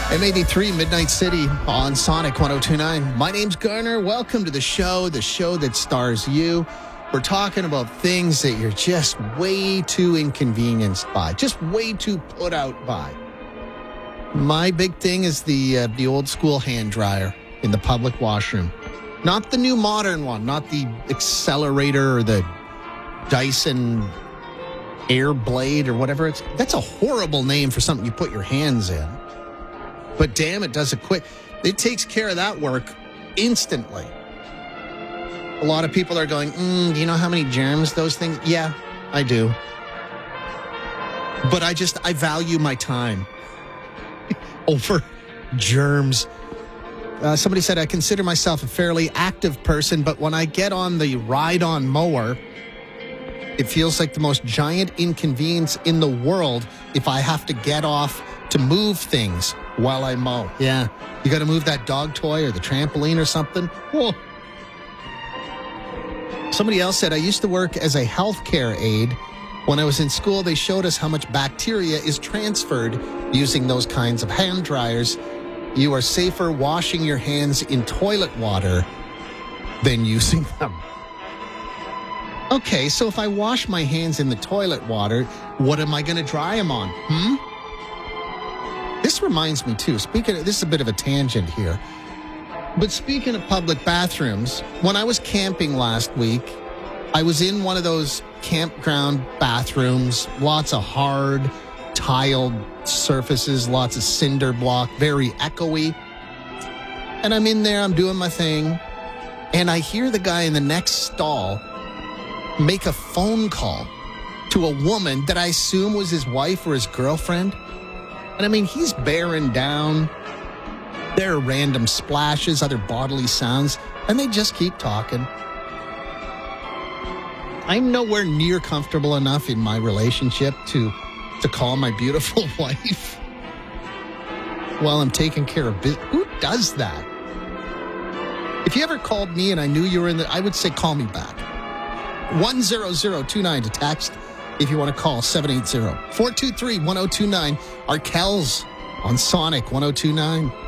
M83 Midnight City on Sonic 1029. My name's Garner. Welcome to the show that stars you. We're talking about things that you're just way too inconvenienced by, just way too put out by. My big thing is the old school hand dryer in the public washroom. Not the new modern one, not the Accelerator or the Dyson Air Blade or whatever. That's a horrible name for something you put your hands in. But damn, it does it quick. It takes care of that work instantly. A lot of people are going, do you know how many germs those things? Yeah, I do. But I value my time over germs. Somebody said, I consider myself a fairly active person, but when I get on the ride-on mower, it feels like the most giant inconvenience in the world if I have to get off to move things while I mow. Yeah. You got to move that dog toy or the trampoline or something. Whoa. Somebody else said, I used to work as a healthcare aide. When I was in school, they showed us how much bacteria is transferred using those kinds of hand dryers. You are safer washing your hands in toilet water than using them. Okay, so if I wash my hands in the toilet water, what am I going to dry them on? This reminds me, too, this is a bit of a tangent here, but speaking of public bathrooms, when I was camping last week, I was in one of those campground bathrooms, lots of hard, tiled surfaces, lots of cinder block, very echoey. And I'm in there, I'm doing my thing, and I hear the guy in the next stall make a phone call to a woman that I assume was his wife or his girlfriend. And I mean, he's bearing down. There are random splashes, other bodily sounds, and they just keep talking. I'm nowhere near comfortable enough in my relationship to call my beautiful wife while I'm taking care of business. Who does that? If you ever called me and I knew you were I would say call me back. 10029 to text. If you want to call, 780-423-1029. Our Kells on Sonic 1029.